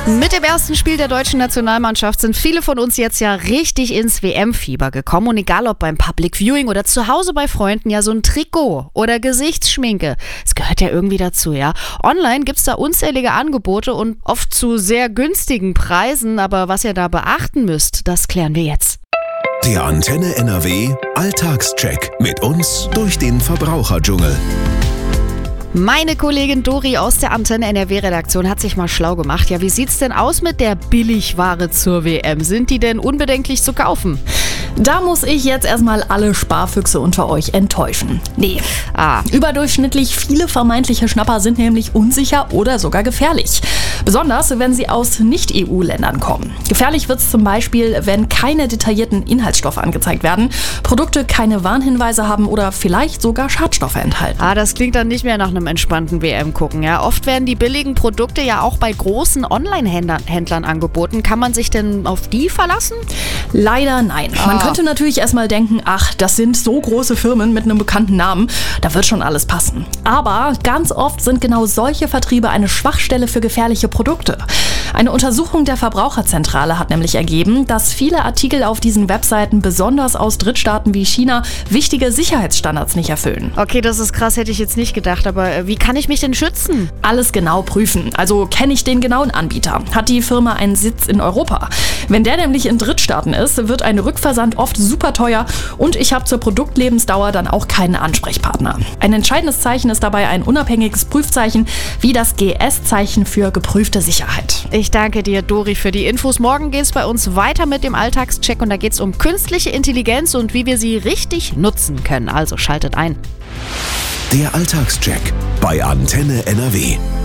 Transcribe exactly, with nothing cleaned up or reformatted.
Mit dem ersten Spiel der deutschen Nationalmannschaft sind viele von uns jetzt ja richtig ins W M-Fieber gekommen. Und egal ob beim Public Viewing oder zu Hause bei Freunden, ja so ein Trikot oder Gesichtsschminke, es gehört ja irgendwie dazu, ja. Online gibt's da unzählige Angebote und oft zu sehr günstigen Preisen. Aber was ihr da beachten müsst, das klären wir jetzt. Der Antenne N R W Alltagscheck mit uns durch den Verbraucherdschungel. Meine Kollegin Dori aus der Antenne N R W-Redaktion hat sich mal schlau gemacht. Ja, wie sieht's denn aus mit der Billigware zur W M? Sind die denn unbedenklich zu kaufen? Da muss ich jetzt erstmal alle Sparfüchse unter euch enttäuschen. Nee, Ah, überdurchschnittlich viele vermeintliche Schnapper sind nämlich unsicher oder sogar gefährlich. Besonders, wenn sie aus Nicht-E U-Ländern kommen. Gefährlich wird es zum Beispiel, wenn keine detaillierten Inhaltsstoffe angezeigt werden, Produkte keine Warnhinweise haben oder vielleicht sogar Schadstoffe enthalten. ah, das klingt dann nicht mehr nach einem entspannten W M-Gucken. Ja, oft werden die billigen Produkte ja auch bei großen Online-Händlern Händlern angeboten. Kann man sich denn auf die verlassen? Leider nein. Man Ah. könnte natürlich erstmal denken, ach, das sind so große Firmen mit einem bekannten Namen, da wird schon alles passen. Aber ganz oft sind genau solche Vertriebe eine Schwachstelle für gefährliche Produkte. Eine Untersuchung der Verbraucherzentrale hat nämlich ergeben, dass viele Artikel auf diesen Webseiten besonders aus Drittstaaten wie China wichtige Sicherheitsstandards nicht erfüllen. Okay, das ist krass, hätte ich jetzt nicht gedacht. Aber äh, wie kann ich mich denn schützen? Alles genau prüfen. Also kenne ich den genauen Anbieter? Hat die Firma einen Sitz in Europa? Wenn der nämlich in Drittstaaten ist, wird ein Rückversand oft super teuer und ich habe zur Produktlebensdauer dann auch keinen Ansprechpartner. Ein entscheidendes Zeichen ist dabei ein unabhängiges Prüfzeichen wie das G S-Zeichen für geprüfte Sicherheit. Ich danke dir, Dori, für die Infos. Morgen geht's bei uns weiter mit dem Alltagscheck und da geht's um künstliche Intelligenz und wie wir sie richtig nutzen können. Also schaltet ein. Der Alltagscheck bei Antenne N R W.